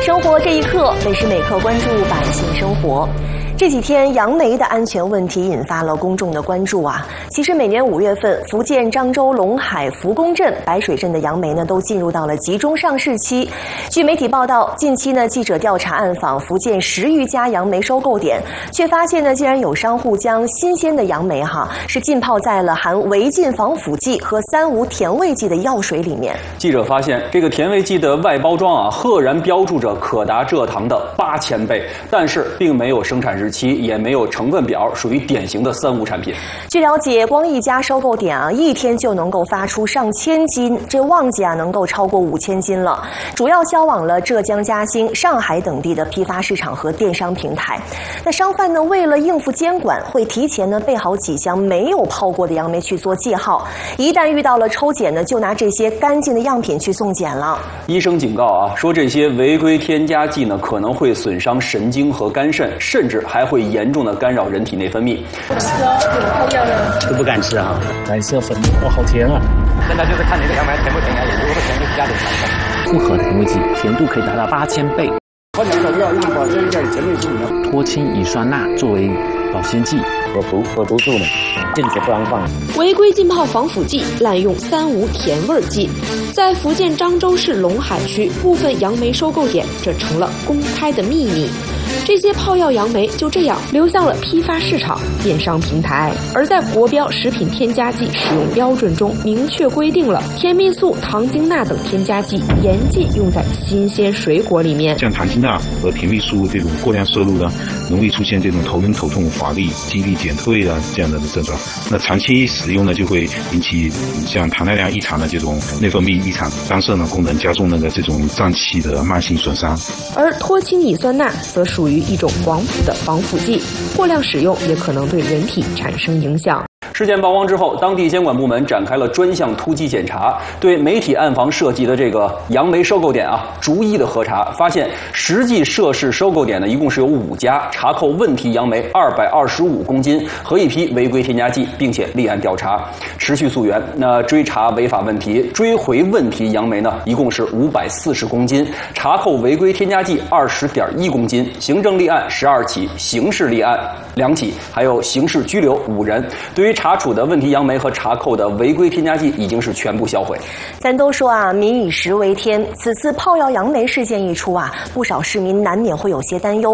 生活这一刻，每时每刻关注百姓生活。这几天，杨梅的安全问题引发了公众的关注啊。其实每年5月份，福建漳州龙海福宫镇、白水镇的杨梅呢，都进入到了集中上市期。据媒体报道，近期呢，记者调查暗访福建10余家杨梅收购点，却发现呢，竟然有商户将新鲜的杨梅是浸泡在了含违禁防腐剂和3无甜味剂的药水里面。 记者发现，这个甜味剂的外包装赫然标注着可达蔗糖的8000倍，但是并没有生产日期，也没有成分表，属于典型的3无产品。 据了解，光一家收购点一天就能够发出上千斤，这旺季能够超过5000斤了。主要销往了浙江嘉兴、上海等地的批发市场和电商平台。那商贩呢，为了应付监管，会提前呢备好几箱没有泡过的杨梅去做记号，一旦遇到了抽检呢，就拿这些干净的样品去送检了。 医生警告说这些违规添加剂呢，可能会损伤神经和肝肾，甚至还会严重的干扰人体内分泌。 都不敢吃蓝色粉末好甜啊！ 现在就是看你的杨梅甜不甜呀，有多甜就加点糖。 复合甜味剂甜度可以达到8000倍。脱氢乙酸钠作为保鲜剂和毒素呢，禁止不让放。 违规浸泡防腐剂，滥用3无甜味剂，在福建漳州市龙海区部分杨梅收购点，这成了公开的秘密。这些泡药杨梅就这样流向了批发市场、电商平台。而在国标食品添加剂使用标准中明确规定了，甜蜜素、糖精钠等添加剂严禁用在新鲜水果里面。 像糖精钠和甜蜜素这种过量摄入呢，容易出现这种头晕、头痛、乏力、记忆力减退这样的症状。那长期使用呢，就会引起像糖耐量异常的这种内分泌异常，肝肾功能加重这种脏器的慢性损伤。 而脱氢乙酸钠则属于一种广谱的防腐剂，过量使用也可能对人体产生影响。 事件曝光之后，当地监管部门展开了专项突击检查，对媒体暗访涉及的这个杨梅收购点逐一的核查，发现实际涉事收购点呢，一共是有5家，查扣问题杨梅225公斤和一批违规添加剂，并且立案调查，持续溯源。那追查违法问题，追回问题杨梅呢，一共是540公斤，查扣违规添加剂20.1公斤，行政立案12起，刑事立案2起，还有刑事拘留5人。对于查处的问题杨梅和查扣的违规添加剂已经是全部销毁。 咱都说民以食为天，此次泡药杨梅事件一出不少市民难免会有些担忧。